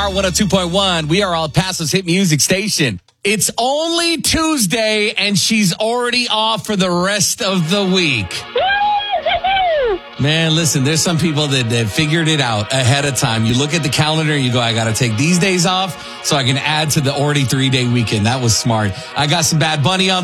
Power 102.1. We are El Paso's hit music station. It's only Tuesday, and she's already off for the rest of the week. Man, listen, there's some people that figured it out ahead of time. You look at the calendar and you go, I got to take these days off so I can add to the already 3-day weekend. That was smart. I got some Bad Bunny on the